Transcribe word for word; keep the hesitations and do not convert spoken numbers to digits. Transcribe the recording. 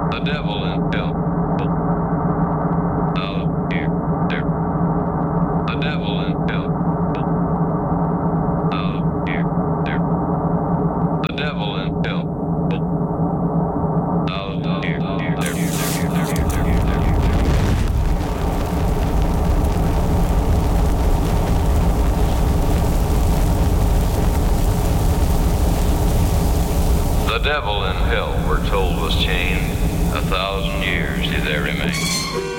The devil in hell. Out here, there. The devil in hell. Out here, there. The devil in hell. Out here, there. The devil in hell, we're told, was chained. A thousand years did they remain.